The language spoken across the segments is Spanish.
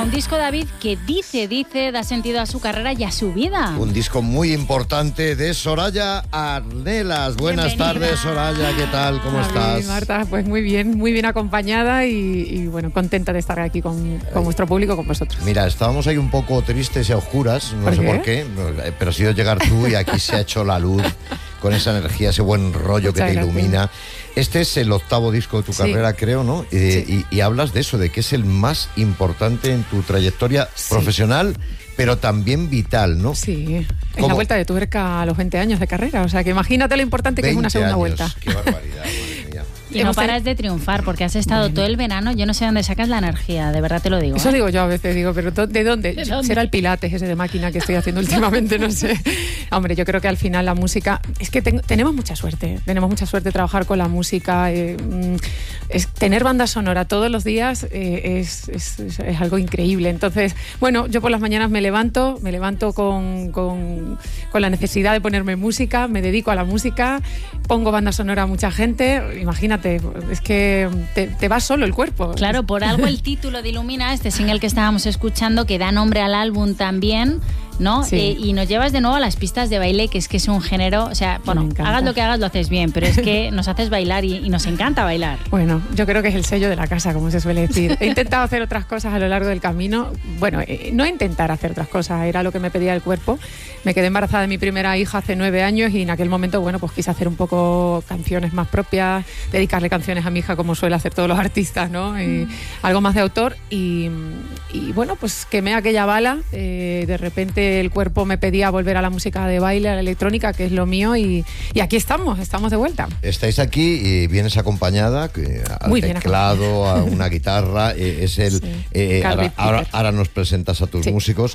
Un disco, David, que dice, da sentido a su carrera y a su vida. Un disco muy importante de Soraya Arnelas. Buenas tardes, Soraya, ¿qué tal? ¿Cómo estás? Marta, pues muy bien acompañada y bueno, contenta de estar aquí con vuestro público, con vosotros. Mira, estábamos ahí un poco tristes y a oscuras, no sé por qué, pero ha sido llegar tú y aquí se ha hecho la luz con esa energía, ese buen rollo que te ilumina. Este es el 8º disco de tu carrera, creo, ¿no? Y hablas de eso, de que es el más importante en tu trayectoria profesional, pero también vital, ¿no? Sí, es la vuelta de tuerca a los 20 años de carrera, o sea, que imagínate lo importante que es una segunda vuelta. ¡Qué barbaridad, madre mía! Y no paras de triunfar, porque has estado todo el verano, yo no sé dónde sacas la energía, de verdad te lo digo. Eso digo yo a veces, pero ¿de dónde? Será el pilates ese de máquina que estoy haciendo últimamente, no sé. Hombre, yo creo que al final la música, es que tenemos mucha suerte trabajar con la música, tener banda sonora todos los días es algo increíble. Entonces, bueno, yo por las mañanas me levanto con la necesidad de ponerme música, me dedico a la música, pongo banda sonora a mucha gente, imagínate, es que te va solo el cuerpo. Claro, por algo el título de Ilumina, este single que estábamos escuchando, que da nombre al álbum también, ¿no? Sí. Y nos llevas de nuevo a las pistas de baile, que es un género, o sea, bueno, hagas lo que hagas, lo haces bien, pero es que nos haces bailar y nos encanta bailar. Bueno, yo creo que es el sello de la casa, como se suele decir. He intentado hacer otras cosas a lo largo del camino. Bueno, no intentar hacer otras cosas, era lo que me pedía el cuerpo. Me quedé embarazada de mi primera hija hace 9 años y en aquel momento, bueno, pues quise hacer un poco canciones más propias, dedicarle canciones a mi hija como suele hacer todos los artistas, ¿no? Algo más de autor y bueno, pues quemé aquella bala, de repente el cuerpo me pedía volver a la música de baile, a la electrónica, que es lo mío, y aquí estamos de vuelta. Estáis aquí y vienes acompañada al teclado, a una guitarra, ahora nos presentas a tus músicos.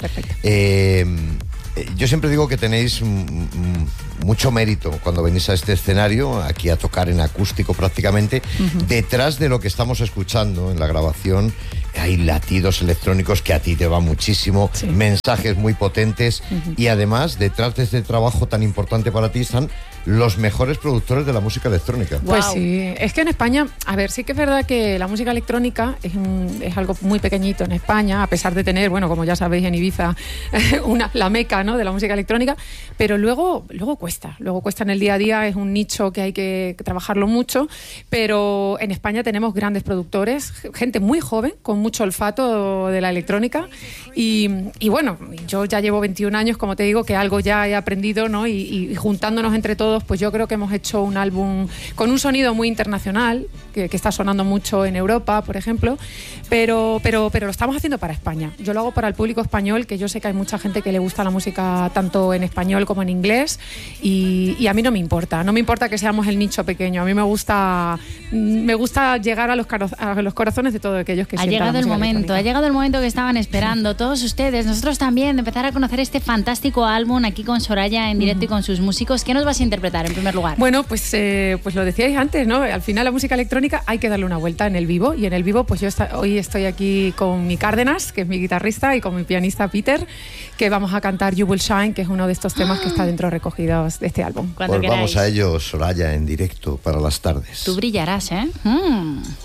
Yo siempre digo que tenéis mucho mérito cuando venís a este escenario, aquí a tocar en acústico prácticamente. Detrás de lo que estamos escuchando en la grabación hay latidos electrónicos que a ti te va muchísimo, mensajes muy potentes, y además detrás de este trabajo tan importante para ti están los mejores productores de la música electrónica. Pues sí, es que en España, a ver, sí que es verdad que la música electrónica es algo muy pequeñito en España, a pesar de tener, bueno, como ya sabéis, en Ibiza la meca, ¿no?, de la música electrónica, pero luego cuesta en el día a día, es un nicho que hay que trabajarlo mucho, pero en España tenemos grandes productores, gente muy joven, con mucho olfato de la electrónica, y bueno, yo ya llevo 21 años, como te digo, que algo ya he aprendido, ¿no?, y juntándonos entre todos, pues yo creo que hemos hecho un álbum con un sonido muy internacional, que está sonando mucho en Europa, por ejemplo, pero lo estamos haciendo para España. Yo lo hago para el público español, que yo sé que hay mucha gente que le gusta la música tanto en español como en inglés, y a mí no me importa que seamos el nicho pequeño. A mí me gusta llegar a los corazones de todos aquellos que sientan la música electrónica. Ha llegado el momento que estaban esperando todos ustedes, nosotros también, de empezar a conocer este fantástico álbum aquí con Soraya en directo y con sus músicos. ¿Qué nos vas a interpretar en primer lugar? Bueno, pues lo decíais antes, ¿no? Al final la música electrónica hay que darle una vuelta en el vivo, y en el vivo pues hoy estoy aquí con mi Cárdenas, que es mi guitarrista, y con mi pianista Peter, que vamos a cantar You Will Shine, que es uno de estos temas que está dentro recogidos de este álbum. Pues vamos a ello, Soraya, en directo para las tardes. Tú brillarás, ¿eh?